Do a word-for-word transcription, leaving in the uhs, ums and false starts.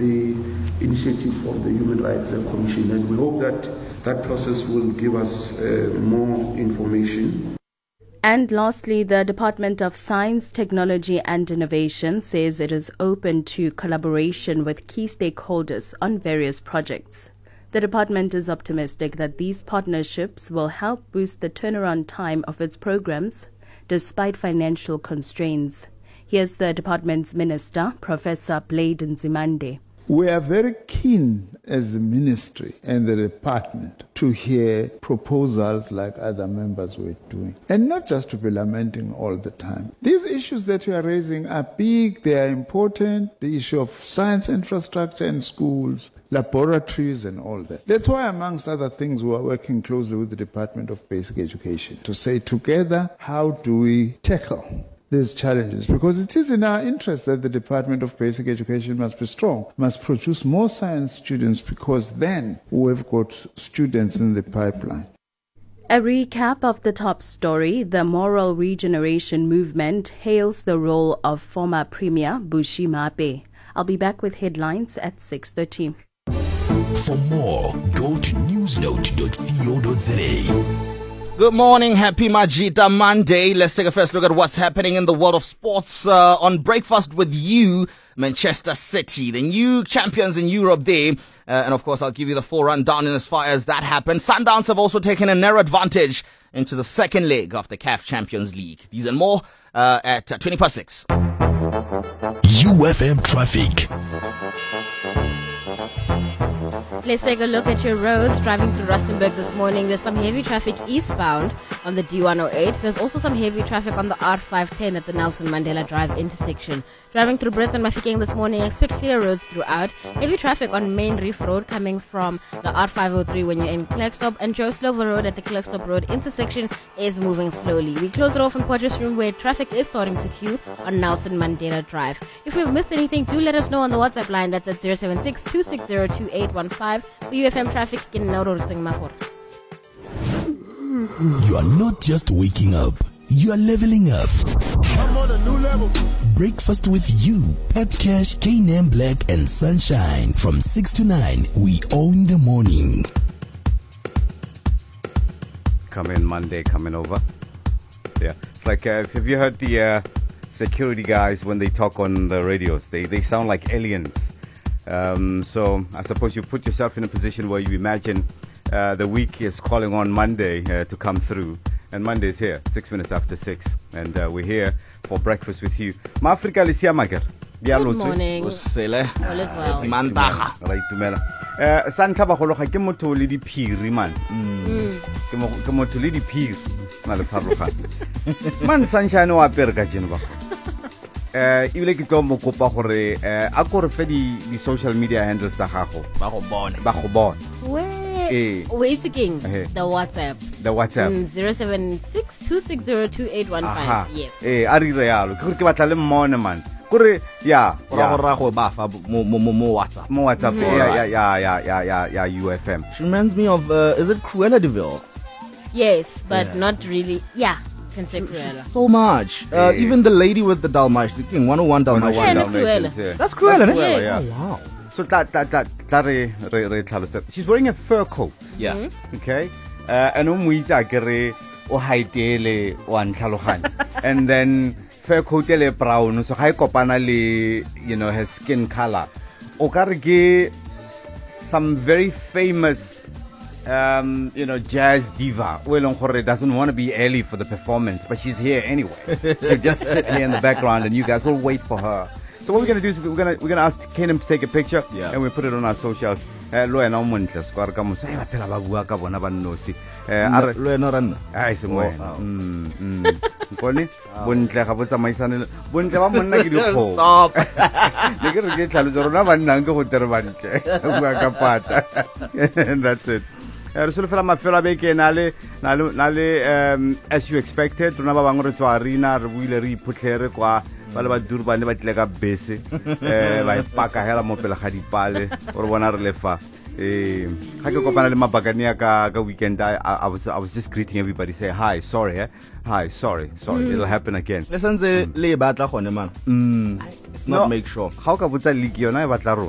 the initiative of the Human Rights Commission, and we hope that that process will give us uh, more information. And lastly, the Department of Science, Technology and Innovation says it is open to collaboration with key stakeholders on various projects. The department is optimistic that these partnerships will help boost the turnaround time of its programs despite financial constraints. Here's the department's minister, Professor Blade Nzimande. We are very keen as the ministry and the department to hear proposals like other members were doing. And not just to be lamenting all the time. These issues that you are raising are big, they are important. The issue of science infrastructure in schools, laboratories and all that. That's why, amongst other things, we are working closely with the Department of Basic Education to say together, how do we tackle these challenges? Because it is in our interest that the Department of Basic Education must be strong, must produce more science students, because then we've got students in the pipeline. A recap of the top story. The Moral Regeneration Movement hails the role of former Premier Bushy Mape. I'll be back with headlines at six thirty. For more, go to newsnote dot co dot za. Good morning, happy Majita Monday. Let's take a first look at what's happening in the world of sports uh, on Breakfast with You. Manchester City, the new champions in Europe there. Uh, and of course, I'll give you the full rundown in as far as that happened. Sundowns have also taken a narrow advantage into the second leg of the C A F Champions League. These and more uh, at uh, twenty past six. U F M traffic. Let's take a look at your roads. Driving through Rustenburg this morning, there's some heavy traffic eastbound on the D one oh eight. There's also some heavy traffic on the R five ten at the Nelson Mandela Drive intersection. Driving through Brits and Mafikeng this morning, expect clear roads throughout. Heavy traffic on Main Reef Road coming from the R five oh three when you're in Klerksdorp, and Joe Slover Road at the Klerksdorp Road intersection is moving slowly. We close it off in Potchefstroom where traffic is starting to queue on Nelson Mandela Drive. If we've missed anything, do let us know on the WhatsApp line. That's at zero seven six, two six zero, two eight one five. For U F M traffic in Nauru Sing Mahor. You are not just waking up, you are leveling up. I'm on a new level. Breakfast with You, Pat Cash, K-Nam Black and Sunshine. From six to nine, we own the morning. Come in Monday, coming over. Yeah, it's like, uh, have you heard the uh, security guys when they talk on the radios? They, they sound like aliens. Um, so I suppose you put yourself in a position where you imagine uh, the week is calling on Monday uh, to come through. And Monday is here, six minutes after six. And uh, we're here for Breakfast with You. Ma Africa le siamaker. Good morning. All is well. Mandaga. Right, tumela. Uh, San Kaba Holoka, ke motho le di phiri man. Ke mo ke motho le di phiri. Na le pharologa. Man Sunshine o apere ka jeno ba. Eh ile ke tlo mo kopa gore eh a go re fe di di social media handles tsa gago ba go bona ba go bona we wait again the WhatsApp the WhatsApp mm, zero seven six, two six zero, two eight one five. Yes eh a re yalo ke gore ke batla le mmone man gore ya ra go ra go ba fa mo mo mo WhatsApp mo WhatsApp ya ya ya ya ya ya U F M. She reminds me of uh, is it Cruella de Vil? Yes, but yeah. Not really. Yeah. So much. Uh, yeah. Even the lady with the Dalmatian, the one oh one Dalmatian. Yeah, that's Cruella. Yeah. That's Cruella, That's Cruella, yeah. Oh, wow. So that that that that re re re she's wearing a fur coat. Yeah. Mm-hmm. Okay. Uh, and um we kere o haitele o antlhaloganya. And then fur coat le brown, so ha kopana le, you know, her skin color. O kare ke some very famous um, you know, jazz diva. Well, doesn't want to be early for the performance, but she's here anyway. So just sit here in the background, and you guys will wait for her. So what we're gonna do is we're gonna we're gonna ask K-Nam to take a picture, yeah. And we put it on our socials. Lo ena o montle skwara ka mo sa ba phela ba bua ka bona ba nnosi. Eh are lo ena ranna. Ai se mo. Mm mm. Nkone bontle ga botsa maisane bontle ba monna ke dikgo. Stop. Le ke re ke tlhaloso rona ba nnang ke go tere bantle. Bua ka pata. And that's it. Re solo fela mafelo a beke na le na le na le um as you expected rona ba bang re tswa arena re buile re iphutlhere kwa ba le ba duru ba ne ba tle ka bese eh ba ipaka hela mo pele ga dipale o re bona re le fa eh ga ke kopana le mabakane ya ka ka weekend I, I was I was just greeting everybody, say hi, sorry eh hi, sorry sorry mm. It'll happen again. Listen, se le batla gone man mm it's not no, make sure how ka botsa league yona e batla